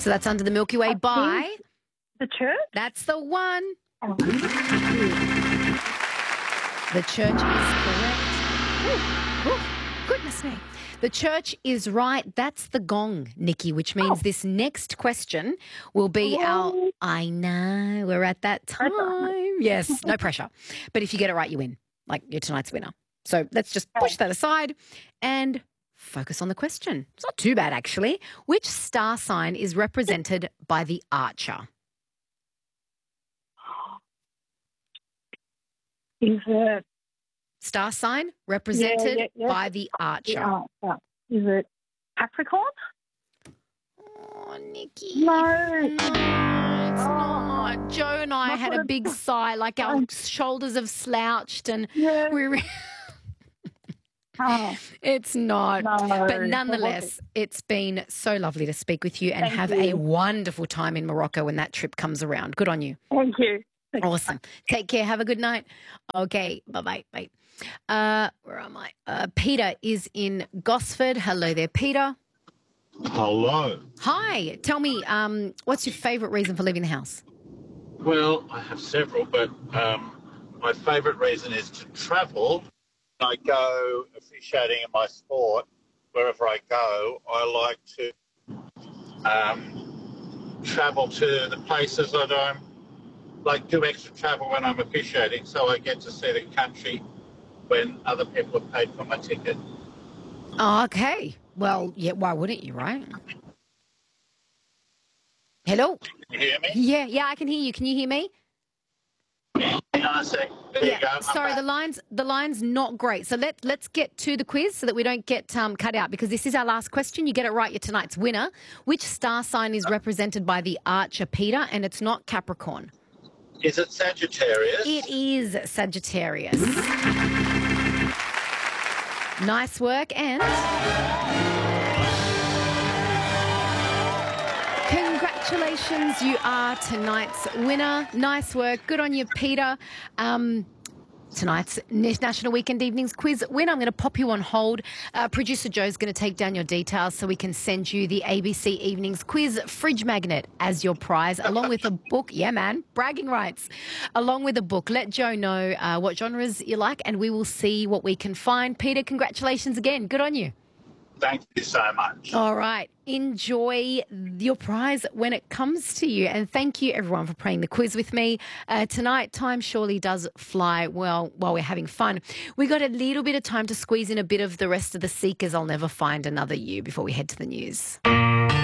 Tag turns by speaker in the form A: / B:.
A: So that's Under the Milky Way by?
B: The Church?
A: That's the one.
B: Oh.
A: The Church is correct. Ooh, goodness me. The Church is right. That's the gong, Nikki, which means this next question will be I know, we're at that time. Yes, no pressure. But if you get it right, you win. Like, you're tonight's winner. So let's just push that aside and focus on the question. It's not too bad, actually. Which star sign is represented by the archer?
B: Is it?
A: Star sign represented by the archer.
B: Is it Capricorn?
A: Oh, Nikki.
B: No.
A: It's not. Joe and I had a big sigh, like our shoulders have slouched and we It's not.
B: No.
A: But nonetheless, it's been so lovely to speak with you and have a wonderful time in Morocco when that trip comes around. Good on you.
B: Thank you.
A: Awesome. Take care. Have a good night. Okay. Bye-bye. Bye. Where am I? Peter is in Gosford. Hello there, Peter.
C: Hello.
A: Hi. Tell me, what's your favourite reason for leaving the house?
C: Well, I have several, but my favourite reason is to travel. I go officiating in my sport. Wherever I go, I like to travel to the places that I'm do extra travel when I'm officiating, so I get to see the country when other people have paid for my ticket.
A: Oh, okay. Well, yeah, why wouldn't you, right? Hello?
C: Can you hear me?
A: Yeah, I can hear you. Can you hear me?
C: Hang on a sec. There you go.
A: Sorry, the line's not great. So let's get to the quiz so that we don't get cut out, because this is our last question. You get it right, you're tonight's winner. Which star sign is represented by the archer, Peter? And it's not Capricorn.
C: Is it Sagittarius?
A: It is Sagittarius. Nice work, and congratulations, you are tonight's winner. Nice work. Good on you, Peter. Tonight's National Weekend Evenings quiz winner. I'm going to pop you on hold. Producer Joe's going to take down your details so we can send you the ABC Evenings quiz fridge magnet as your prize, along with a book. Yeah, man, bragging rights. Along with a book. Let Joe know what genres you like, and we will see what we can find. Peter, congratulations again. Good on you.
C: Thank you so much.
A: All right. Enjoy your prize when it comes to you. And thank you, everyone, for playing the quiz with me. Tonight, time surely does fly well while we're having fun. We got a little bit of time to squeeze in a bit of the rest of the Seekers I'll Never Find Another You before we head to the news.